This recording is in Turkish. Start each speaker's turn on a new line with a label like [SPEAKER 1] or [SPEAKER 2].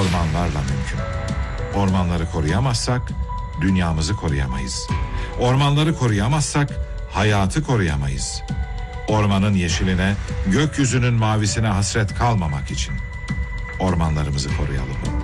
[SPEAKER 1] ormanlarla mümkün. Ormanları koruyamazsak dünyamızı koruyamayız. Ormanları koruyamazsak hayatı koruyamayız. Ormanın yeşiline, gökyüzünün mavisine hasret kalmamak için ormanlarımızı koruyalım.